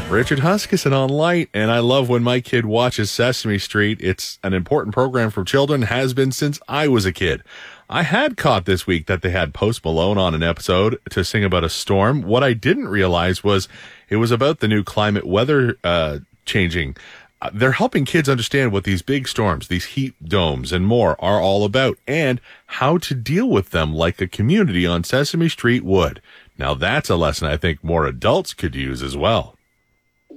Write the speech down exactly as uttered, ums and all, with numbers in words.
Richard Huskisson on Light, and I love when my kid watches Sesame Street. It's an important program for children, has been since I was a kid. I had caught this week that they had Post Malone on an episode to sing about a storm. What I didn't realize was it was about the new climate weather uh, changing. Uh, they're helping kids understand what these big storms, these heat domes and more are all about, and how to deal with them like a community on Sesame Street would. Now that's a lesson I think more adults could use as well.